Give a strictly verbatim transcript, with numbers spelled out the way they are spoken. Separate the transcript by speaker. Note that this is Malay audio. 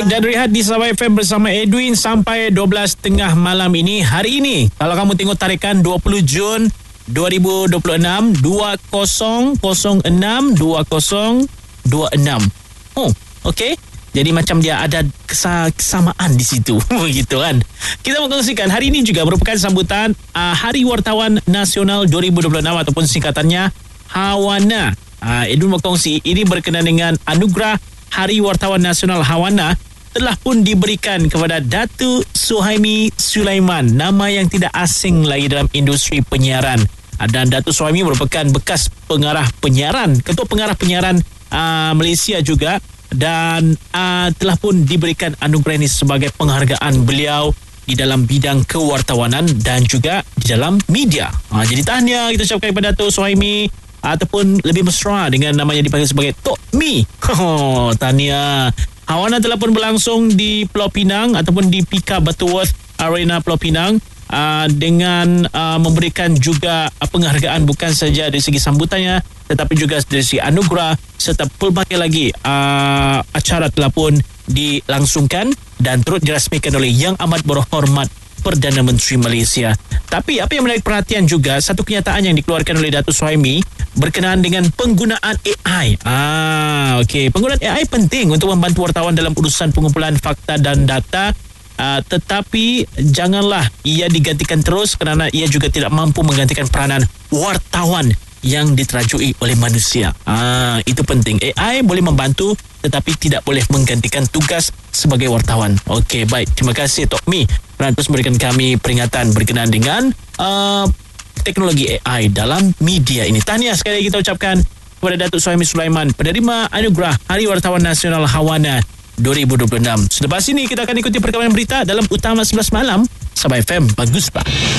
Speaker 1: Baik, dan rehat di Sabah F M bersama Edwin sampai dua belas tiga puluh malam ini. Hari ini, kalau kamu tengok tarikan dua puluh Jun dua ribu dua puluh enam, dua kosong kosong enam dua kosong dua enam. Oh, okey. Jadi macam dia ada kesamaan di situ. Begitu kan. Kita mengkongsikan hari ini juga merupakan sambutan uh, Hari Wartawan Nasional dua ribu dua puluh enam ataupun singkatannya HAWANA. Uh, Edwin berkongsi ini berkenaan dengan anugerah Hari Wartawan Nasional HAWANA telah pun diberikan kepada Datuk Suhaimi Sulaiman, nama yang tidak asing lagi dalam industri penyiaran. Uh, dan Datuk Suhaimi merupakan bekas pengarah penyiaran, ketua pengarah penyiaran uh, Malaysia juga. Dan uh, telah pun diberikan anugerah ini sebagai penghargaan beliau di dalam bidang kewartawanan dan juga di dalam media. Uh, jadi tahniah kita ucapkan kepada Datuk Suhaimi, ataupun lebih mesra dengan namanya dipanggil sebagai Tok Mi. Oh, tahniah. HAWANA telah pun berlangsung di Pulau Pinang ataupun di Pika Butterworth Arena Pulau Pinang. Uh, dengan uh, memberikan juga uh, penghargaan bukan saja dari segi sambutannya tetapi juga dari segi anugerah serta pelbagai lagi uh, acara telah pun dilangsungkan dan turut dirasmikan oleh Yang Amat Berhormat Perdana Menteri Malaysia. Tapi apa yang menarik perhatian juga, satu kenyataan yang dikeluarkan oleh Datuk Suhaimi berkenaan dengan penggunaan A I. Ah, okey, penggunaan A I penting untuk membantu wartawan dalam urusan pengumpulan fakta dan data. Uh, tetapi janganlah ia digantikan terus kerana ia juga tidak mampu menggantikan peranan wartawan yang diterajui oleh manusia. Uh, itu penting. A I boleh membantu tetapi tidak boleh menggantikan tugas sebagai wartawan. Okey, baik. Terima kasih Tok Mi kerana terus memberikan kami peringatan berkenaan dengan uh, teknologi A I dalam media ini. Tahniah sekali lagi kita ucapkan kepada Datuk Suhaimi Sulaiman, penerima anugerah Hari Wartawan Nasional HAWANA dua ribu dua puluh enam. Selepas ini kita akan ikuti perkembangan berita dalam Utama sebelas Malam. Sabah F M, bagus pak.